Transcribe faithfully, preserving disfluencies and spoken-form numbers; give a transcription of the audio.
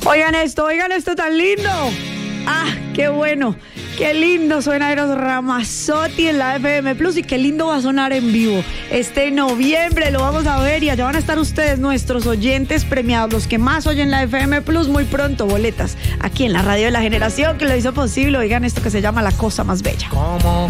Oigan esto, oigan esto tan lindo. Ah, qué bueno. Qué lindo suena Eros Ramazzotti en la F M Plus y qué lindo va a sonar en vivo. Este noviembre lo vamos a ver y allá van a estar ustedes, nuestros oyentes premiados, los que más oyen la F M Plus, muy pronto, boletas aquí en la radio de la generación que lo hizo posible. Oigan esto que se llama La Cosa Más Bella. ¿Cómo